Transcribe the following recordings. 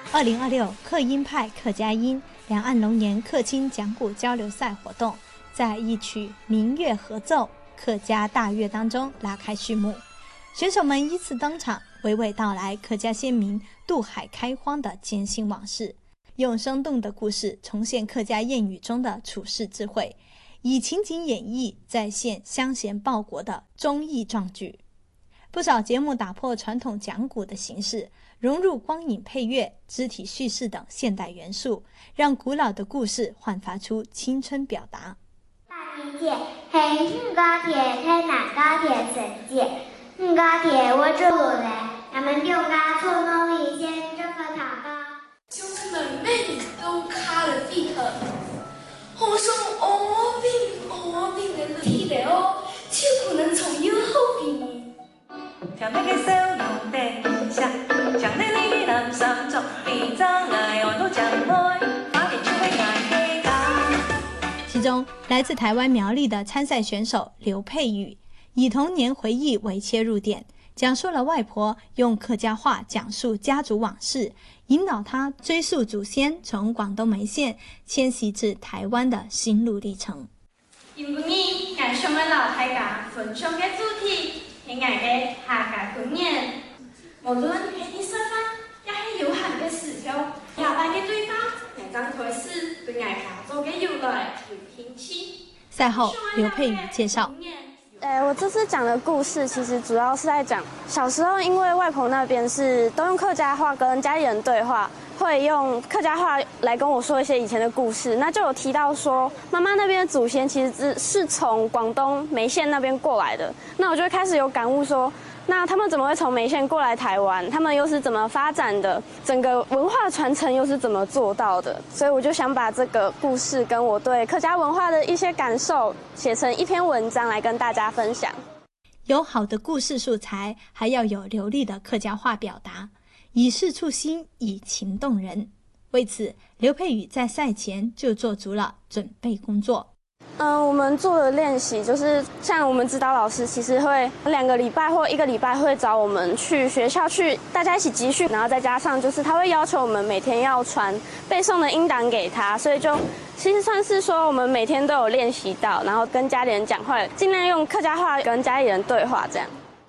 2026客英派客家英两岸龙年客青讲古交流赛活动在一曲民乐合奏客家大乐当中拉开序幕，选手们依次登场，娓娓道来客家先民渡海开荒的艰辛往事，用生动的故事重现客家谚语中的处世智慧，以情景演绎再现乡贤报国的忠义壮举。不少节目打破传统讲古的形式，融入光影配乐、肢体叙事等现代元素，让古老的故事焕发出青春表达。 大年节是五高铁开南高铁神节，五高铁我走路来，咱们六家从农里先这个塔高。 兄弟们每年都卡了地头，我说我病的体力哦，就不能从右后边。 跳那个小龙灯下，将那里南山中，地藏来我都讲开，发点出来给他。 其中，来自台湾苗栗的参赛选手刘佩宇，以童年回忆为切入点，讲述了外婆用客家话讲述家族往事，引导他追溯祖先从广东梅县迁徙至台湾的心路历程。 今年俺上的老大家分享的主题是俺的客家观念，無論係啲新番，也係有限嘅時候，下班嘅對話，俺剛開始對俺家族嘅由來有興趣。 賽後，劉佩宇介紹。 我這次講的故事其實主要是在講小時候，因為外婆那邊是都用客家話跟家裡人對話，會用客家話來跟我說一些以前的故事。那就有提到說，媽媽那邊的祖先其實是從廣東梅縣那邊過來的。那我就開始有感悟說，那他們怎麼會從梅縣過來台灣？他們又是怎麼發展的？整個文化傳承又是怎麼做到的？所以我就想把這個故事跟我對客家文化的一些感受寫成一篇文章來跟大家分享。 有好的故事素材，還要有流利的客家話表達，以事觸心，以情動人。為此，劉佩宇在賽前就做足了準備工作。 我們做的練習就是像我們指導老師其實會2個禮拜或1個禮拜會找我們去學校去大家一起集訓，然後再加上就是他會要求我們每天要傳背誦的音檔給他，所以就其實算是說我們每天都有練習到，然後跟家裡人講話，盡量用客家話跟家裡人對話這樣。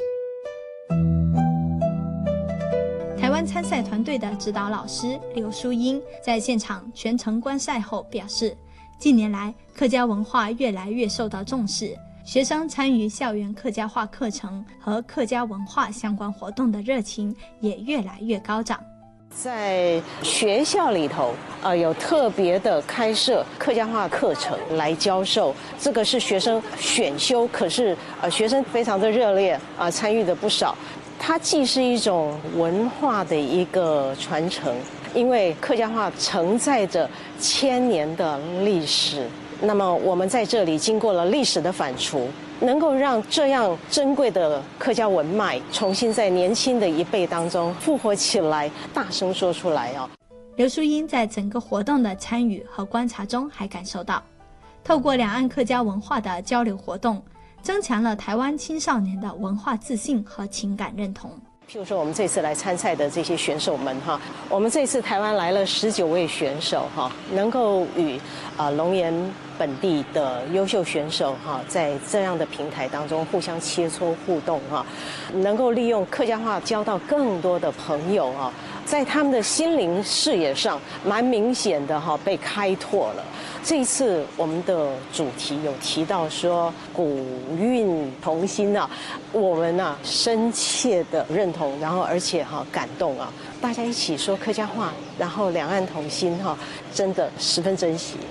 台灣參賽團隊的指導老師劉淑英在現場全程觀賽後表示，近年來客家文化越來越受到重視，學生參與校園客家話課程和客家文化相關活動的熱情也越來越高漲。 在學校裡頭，有特別的開設客家話課程來教授，這個是學生選修，可是學生非常的熱烈，參與的不少。它既是一種文化的一個傳承，因為客家話承載着1000年的歷史，那麼我們在這裡經過了歷史的反芻，能夠讓這樣珍貴的客家文脈重新在年輕的一輩當中復活起來，大聲說出來哦。 劉淑英在整個活動的參與和觀察中，還感受到透過兩岸客家文化的交流活動，增強了台灣青少年的文化自信和情感認同。 譬如說我們這次來參賽的這些選手們哈，我們這次台灣來了19位選手哈，能夠與龍岩本地的優秀選手哈，在這樣的平台當中互相切磋互動哈，能夠利用客家話交到更多的朋友啊，在他們的心靈視野上蠻明顯的哈被開拓了。這一次我們的主題有提到說古韻同心啊，我們啊深切的認同，然後而且感動啊，大家一起說客家話，然後兩岸同心哈，真的十分珍惜。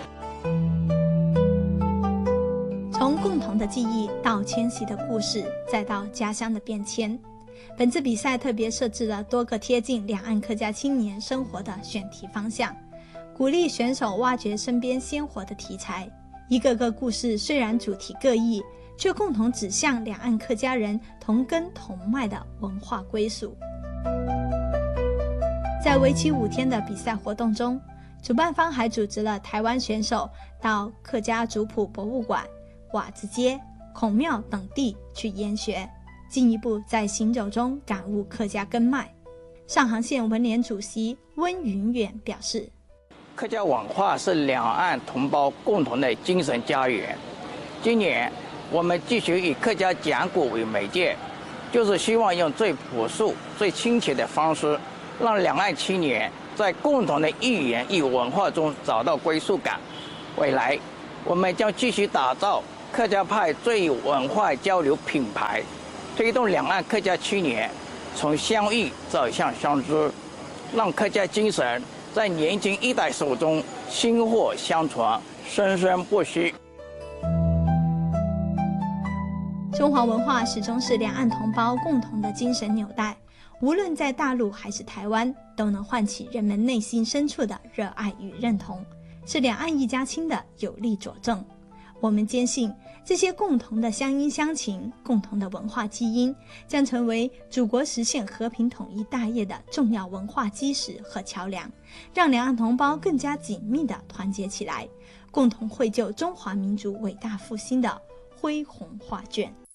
從共同的記憶到遷徙的故事，再到家鄉的變遷，本次比賽特別設置了多個貼近兩岸客家青年生活的選題方向，鼓勵選手挖掘身邊鮮活的題材。一個個故事雖然主題各異，卻共同指向兩岸客家人同根同脈的文化歸屬。在為期5天的比賽活動中，主辦方還組織了台灣選手到客家族譜博物館、瓦子街、孔廟等地去研學，進一步在行走中感悟客家根脈。 上杭县文联主席温云远表示， 客家文化是两岸同胞共同的精神家园。今年我们继续以客家讲古为媒介，就是希望用最朴素、最亲切的方式，让两岸青年在共同的语言与文化中找到归属感。未来，我们将继续打造客家派最有文化交流品牌，推动两岸客家青年从相遇走向相知，让客家精神在年轻一代手中薪火相传，生生不息。 中华文化始终是两岸同胞共同的精神纽带，无论在大陆还是台湾，都能唤起人们内心深处的热爱与认同，是两岸一家亲的有力佐证。我们坚信，这些共同的乡音乡情、共同的文化基因，将成为祖国实现和平统一大业的重要文化基石和桥梁，让两岸同胞更加紧密地团结起来，共同绘就中华民族伟大复兴的恢宏画卷。